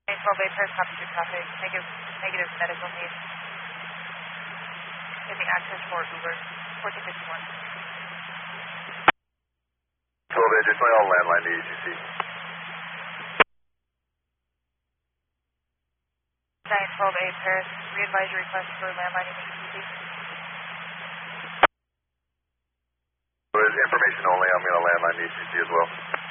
12A Paris, copy to traffic. Negative medical needs. Giving access for Uber. 1451. 12A, just going all landline to ETC. 12A Paris, re-advise your request for landline in ETC. Information only, I'm going to landline ETC as well.